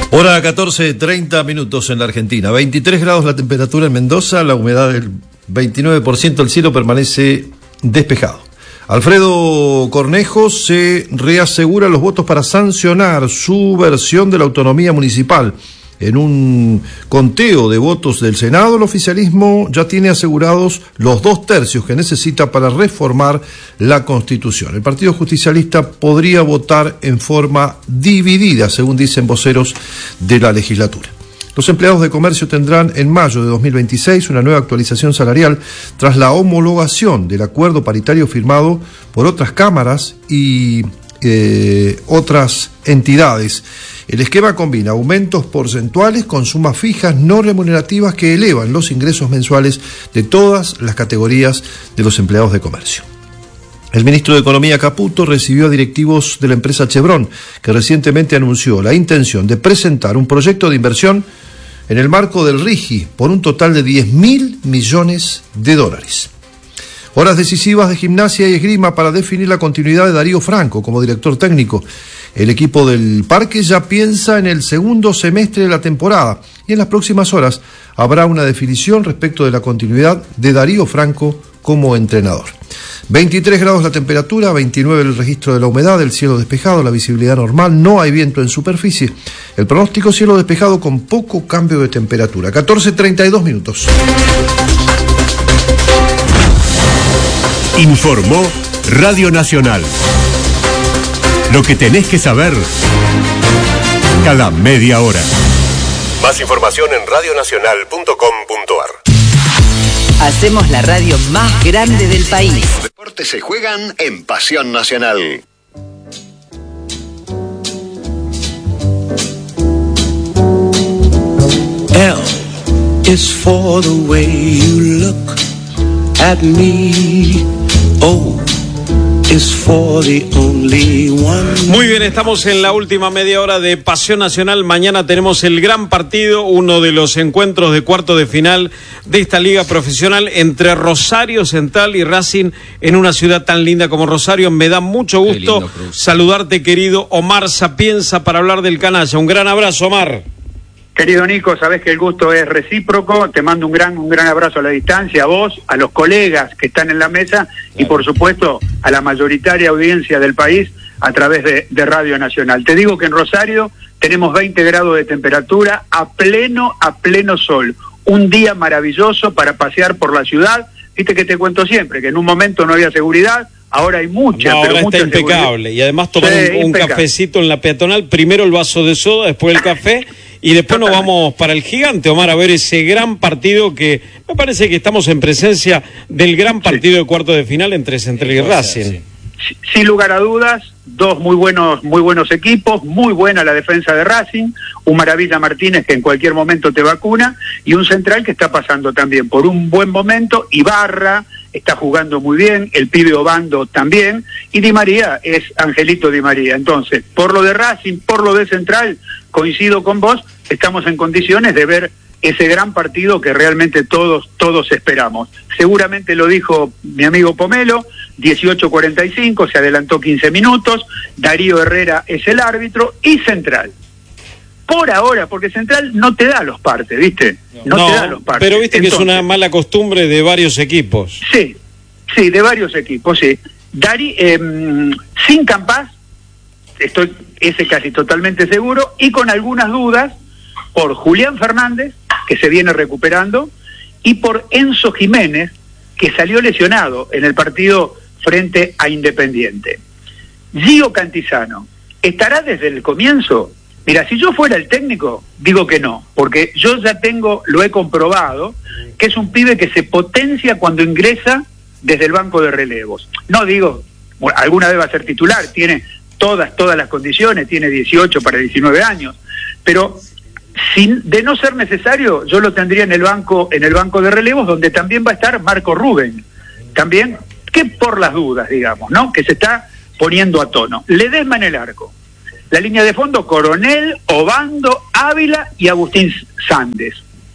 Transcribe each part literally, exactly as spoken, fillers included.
Hora catorce, treinta minutos en la Argentina. veintitrés grados la temperatura en Mendoza, la humedad del veintinueve por ciento, el cielo permanece despejado. Alfredo Cornejo se reasegura los votos para sancionar su versión de la autonomía municipal. En un conteo de votos del Senado, el oficialismo ya tiene asegurados los dos tercios que necesita para reformar la Constitución. El Partido Justicialista podría votar en forma dividida, según dicen voceros de la legislatura. Los empleados de comercio tendrán en mayo de dos mil veintiséis una nueva actualización salarial tras la homologación del acuerdo paritario firmado por otras cámaras y eh, otras entidades. El esquema combina aumentos porcentuales con sumas fijas no remunerativas que elevan los ingresos mensuales de todas las categorías de los empleados de comercio. El ministro de Economía Caputo recibió a directivos de la empresa Chevron, que recientemente anunció la intención de presentar un proyecto de inversión en el marco del RIGI por un total de diez mil millones de dólares. Horas decisivas de Gimnasia y Esgrima para definir la continuidad de Darío Franco como director técnico. El equipo del Parque ya piensa en el segundo semestre de la temporada y en las próximas horas habrá una definición respecto de la continuidad de Darío Franco como entrenador. veintitrés grados la temperatura, veintinueve el registro de la humedad, el cielo despejado, la visibilidad normal, no hay viento en superficie. El pronóstico cielo despejado con poco cambio de temperatura. catorce treinta y dos minutos. Informó Radio Nacional. Lo que tenés que saber cada media hora. Más información en radio nacional punto com punto ar. Hacemos la radio más grande del país. Los deportes se juegan en Pasión Nacional. L is for the way you look at me. O is for the only one. Muy bien, estamos en la última media hora de Pasión Nacional. Mañana tenemos el gran partido, uno de los encuentros de cuarto de final de esta liga profesional entre Rosario Central y Racing en una ciudad tan linda como Rosario. Me da mucho gusto saludarte, querido Omar Sapienza, para hablar del canalla. Un gran abrazo, Omar. Querido Nico, sabés que el gusto es recíproco, te mando un gran un gran abrazo a la distancia, a vos, a los colegas que están en la mesa, claro, y por supuesto a la mayoritaria audiencia del país a través de, de Radio Nacional. Te digo que en Rosario tenemos veinte grados de temperatura a pleno, a pleno sol, un día maravilloso para pasear por la ciudad. Viste que te cuento siempre, que en un momento no había seguridad, ahora hay mucha, no, pero ahora mucha está impecable, seguridad. Y además tomar sí, un, un cafecito en la peatonal, primero el vaso de soda, después el café, y después nos vamos para el Gigante, Omar, a ver ese gran partido que me parece que estamos en presencia del gran partido sí. de cuarto de final entre Central y Racing. Sí, sin lugar a dudas, dos muy buenos, muy buenos equipos, muy buena la defensa de Racing, un Maravilla Martínez que en cualquier momento te vacuna, y un Central que está pasando también por un buen momento. Ibarra está jugando muy bien, el pibe Obando también, y Di María es Angelito Di María. Entonces, por lo de Racing, por lo de Central, coincido con vos, estamos en condiciones de ver ese gran partido que realmente todos todos esperamos. Seguramente lo dijo mi amigo Pomelo, dieciocho cuarenta y cinco, se adelantó quince minutos, Darío Herrera es el árbitro, y Central. Por ahora, porque Central no te da los partes, ¿viste? No, no te da los partes. Pero viste Entonces, que es una mala costumbre de varios equipos. Sí, sí, de varios equipos, sí. Dari, eh, sin Campás, estoy ese casi totalmente seguro, y con algunas dudas por Julián Fernández, que se viene recuperando, y por Enzo Jiménez, que salió lesionado en el partido frente a Independiente. Gio Cantizano, ¿estará desde el comienzo? Mira, si yo fuera el técnico, digo que no, porque yo ya tengo, lo he comprobado, que es un pibe que se potencia cuando ingresa desde el banco de relevos. No digo, bueno, alguna vez va a ser titular, tiene todas, todas las condiciones, tiene dieciocho para diecinueve años, pero sin, de no ser necesario, yo lo tendría en el banco, en el banco de relevos, donde también va a estar Marco Rubén, también, que por las dudas, digamos, ¿no? Que se está poniendo a tono. Ledesma en el arco. La línea de fondo, Coronel, Obando, Ávila y Agustín Sández.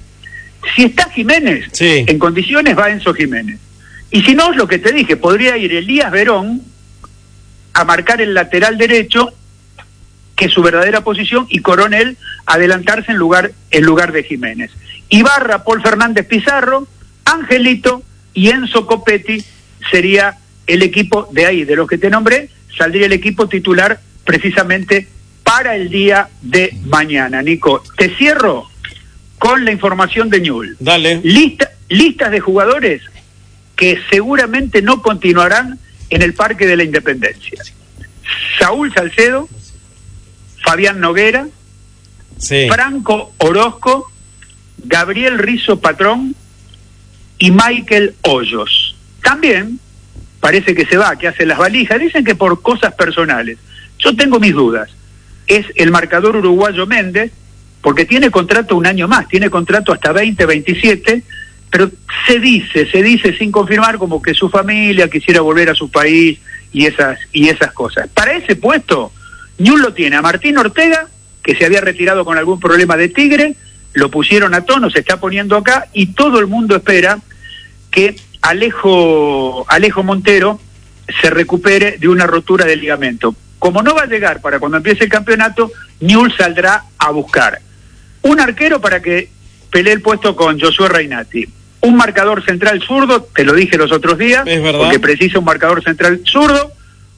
Si está Jiménez, sí. en condiciones va Enzo Jiménez. Y si no, es lo que te dije, podría ir Elías Verón a marcar el lateral derecho que es su verdadera posición, y Coronel adelantarse en lugar, en lugar de Jiménez. Ibarra, Paul Fernández Pizarro, Angelito y Enzo Copetti sería el equipo de ahí, de los que te nombré, saldría el equipo titular precisamente para el día de mañana. Nico, te cierro con la información de Ñul. Dale. Lista, listas de jugadores que seguramente no continuarán en el Parque de la Independencia. Saúl Salcedo, Fabián Noguera, sí. Franco Orozco, Gabriel Rizzo Patrón y Michael Hoyos. También parece que se va, que hace las valijas. Dicen que por cosas personales. Yo tengo mis dudas. Es el marcador uruguayo Méndez, porque tiene contrato un año más, tiene contrato hasta veinte veintisiete, pero se dice, se dice sin confirmar, como que su familia quisiera volver a su país y esas, y esas cosas. Para ese puesto, Ñul lo tiene a Martín Ortega, que se había retirado con algún problema de Tigre, lo pusieron a tono, se está poniendo acá, y todo el mundo espera que Alejo, Alejo Montero se recupere de una rotura de ligamento. Como no va a llegar para cuando empiece el campeonato, Ñul saldrá a buscar un arquero para que pelee el puesto con Josué Reinati, un marcador central zurdo, te lo dije los otros días, porque precisa un marcador central zurdo,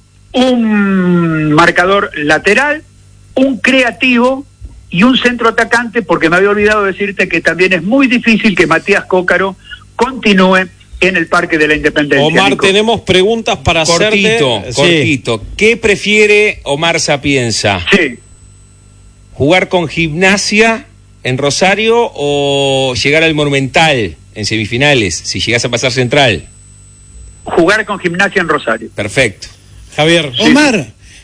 un marcador lateral, un creativo y un centro atacante, porque me había olvidado decirte que también es muy difícil que Matías Cócaro continúe en el Parque de la Independencia. Omar, Nico. Tenemos preguntas para cortito, hacerte. cortito. Sí. ¿Qué prefiere Omar Sapienza? Sí. ¿Jugar con Gimnasia en Rosario o llegar al Monumental en semifinales, si llegás a pasar Central? Jugar con Gimnasia en Rosario. Perfecto. Javier. Omar,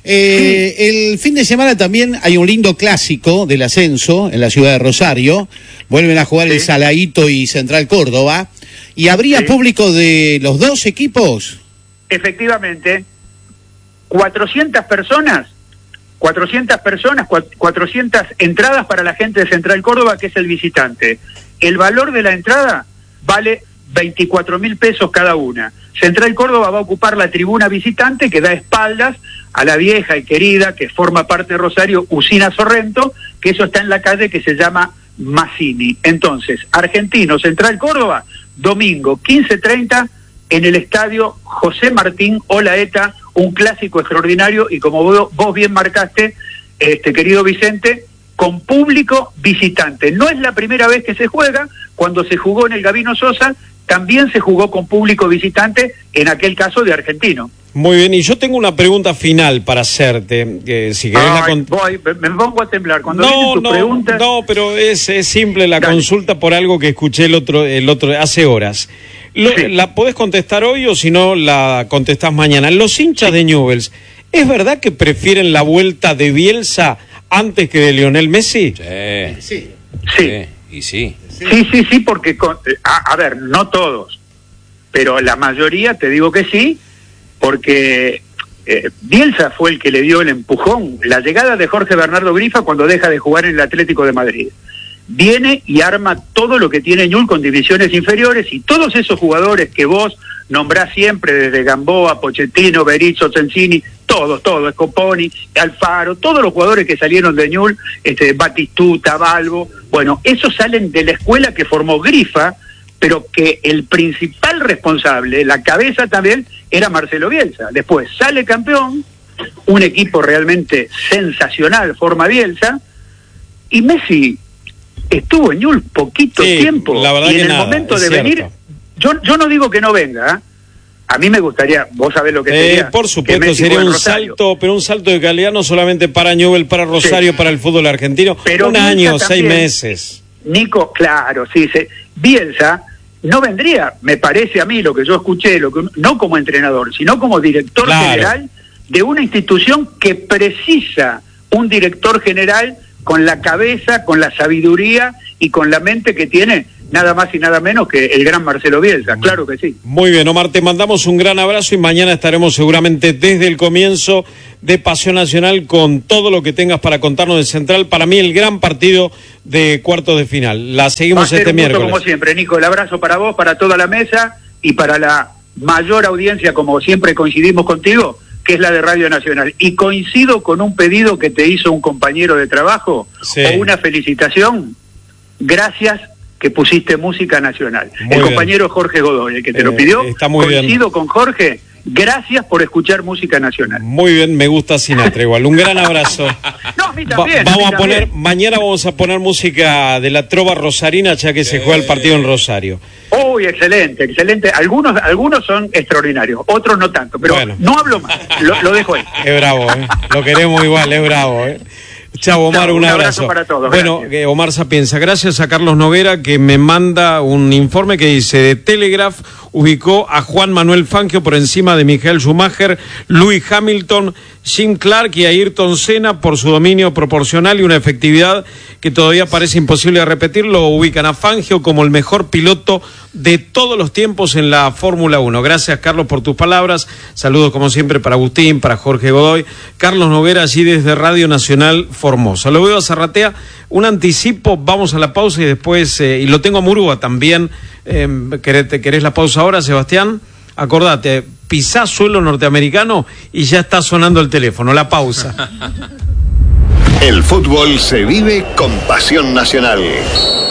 eh, sí. El fin de semana también hay un lindo clásico del ascenso en la ciudad de Rosario. Vuelven a jugar sí. el Saladito y Central Córdoba. ¿Y habría sí. público de los dos equipos? Efectivamente, cuatrocientas personas, cuatrocientas personas, cuatrocientas entradas para la gente de Central Córdoba, que es el visitante. El valor de la entrada vale veinticuatro mil pesos cada una. Central Córdoba va a ocupar la tribuna visitante, que da espaldas a la vieja y querida, que forma parte de Rosario, Usina Sorrento, que eso está en la calle que se llama Mazzini. Entonces, Argentino, Central Córdoba, domingo quince treinta en el estadio José Martín Olaeta, un clásico extraordinario, y como vos, vos bien marcaste, este querido Vicente, con público visitante. No es la primera vez que se juega. Cuando se jugó en el Gabino Sosa, también se jugó con público visitante, en aquel caso de Argentino. Muy bien, y yo tengo una pregunta final para hacerte. Eh, si querés Ay, la con... voy, me pongo a temblar cuando no, vienen tus no, preguntas. No, pero es, es simple la Dale. consulta por algo que escuché el otro, el otro hace horas. Lo, sí. ¿La podés contestar hoy o si no la contestás mañana? Los hinchas sí. de Newell's, ¿es verdad que prefieren la vuelta de Bielsa antes que de Lionel Messi? Sí. Sí. Sí. Y sí. Sí, sí, sí, porque, con, a, a ver, no todos, pero la mayoría te digo que sí, porque eh, Bielsa fue el que le dio el empujón, la llegada de Jorge Bernardo Grifa cuando deja de jugar en el Atlético de Madrid. Viene y arma todo lo que tiene Ñul con divisiones inferiores, y todos esos jugadores que vos nombrás siempre, desde Gamboa, Pochettino, Berizzo, Sensini, todos, todos, Scoponi, Alfaro, todos los jugadores que salieron de Ñul, este, Batistuta, Balbo, bueno, esos salen de la escuela que formó Grifa, pero que el principal responsable, la cabeza también, era Marcelo Bielsa. Después sale campeón, un equipo realmente sensacional forma Bielsa, y Messi estuvo en Ñul poquito sí, tiempo, la verdad y en que el nada, momento de cierto. venir, yo, yo no digo que no venga, ¿eh? A mí me gustaría, vos sabés lo que sería. Eh, por supuesto, sería un salto, pero un salto de calidad no solamente para Newell's, para Rosario, sí. para el fútbol argentino. Pero un Bielsa año, también, seis meses. Nico, claro, sí, se, Bielsa no vendría, me parece a mí, lo que yo escuché, lo que, no como entrenador, sino como director claro. general de una institución que precisa un director general con la cabeza, con la sabiduría y con la mente que tiene nada más y nada menos que el gran Marcelo Bielsa, claro que sí. Muy bien, Omar, te mandamos un gran abrazo y mañana estaremos seguramente desde el comienzo de Pasión Nacional con todo lo que tengas para contarnos de Central. Para mí el gran partido de cuartos de final. La seguimos este miércoles. Como siempre, Nico, el abrazo para vos, para toda la mesa y para la mayor audiencia, como siempre coincidimos contigo, que es la de Radio Nacional. Y coincido con un pedido que te hizo un compañero de trabajo, sí. o una felicitación. Gracias que pusiste música nacional. Muy el bien. compañero Jorge Godoy, el que te Eh, lo pidió, está muy bien. coincido con Jorge. Gracias por escuchar música nacional. Muy bien, me gusta Sinatra igual. Un gran abrazo. No, a mí Va- también. vamos a, mí a poner, también. mañana vamos a poner música de la trova rosarina, ya que se juega el partido en Rosario. Uy, excelente, excelente. Algunos, algunos son extraordinarios, otros no tanto, pero Bueno. no hablo más, lo, lo dejo ahí. Es bravo, ¿eh? Lo queremos igual, es bravo, ¿eh? Chao, Omar, Chao, un un abrazo. abrazo para todos, Bueno, gracias. eh, Omar Sapienza, gracias a Carlos Noguera que me manda un informe que dice de Telegraph ubicó a Juan Manuel Fangio por encima de Michael Schumacher, Lewis Hamilton, Jim Clark y Ayrton Senna por su dominio proporcional y una efectividad que todavía parece imposible de repetir. Lo ubican a Fangio como el mejor piloto de todos los tiempos en la Fórmula uno. Gracias, Carlos, por tus palabras. Saludos, como siempre, para Agustín, para Jorge Godoy. Carlos Noguera, allí desde Radio Nacional Formosa. Lo veo a Zarratea. Un anticipo, vamos a la pausa y después, eh, y lo tengo a Murúa también. Eh, ¿querés, te- ¿Querés la pausa ahora, Sebastián? Acordate, pisá suelo norteamericano y ya está sonando el teléfono. La pausa. El fútbol se vive con pasión nacional.